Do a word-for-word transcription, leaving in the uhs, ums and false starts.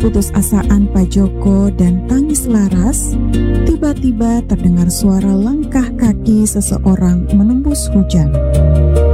keputusasaan Pak Joko dan tangis laras, tiba-tiba terdengar suara langkah kaki seseorang menembus hujan.